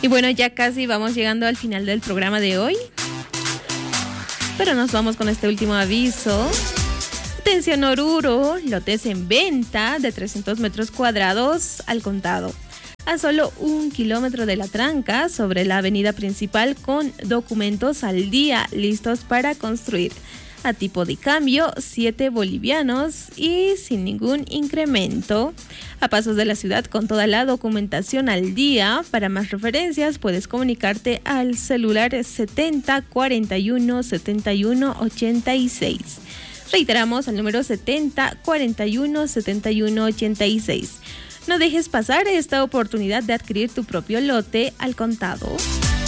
Y bueno, ya casi vamos llegando al final del programa de hoy. Pero nos vamos con este último aviso. Atención Oruro, lotes en venta de 300 metros cuadrados al contado. A solo 1 kilómetro de la tranca sobre la avenida principal con documentos al día listos para construir. A tipo de cambio, 7 bolivianos y sin ningún incremento. A pasos de la ciudad con toda la documentación al día. Para más referencias puedes comunicarte al celular 70 41 71 86. Reiteramos el número 70 41 71 86. No dejes pasar esta oportunidad de adquirir tu propio lote al contado.